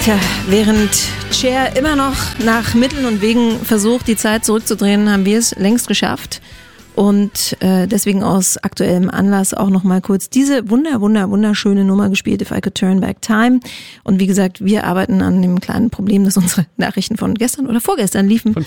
Tja, während Cher immer noch nach Mitteln und Wegen versucht, die Zeit zurückzudrehen, haben wir es längst geschafft. Und deswegen aus aktuellem Anlass auch nochmal kurz diese wunderschöne Nummer gespielt, If I Could Turn Back Time. Und wie gesagt, wir arbeiten an dem kleinen Problem, dass unsere Nachrichten von gestern oder vorgestern liefen.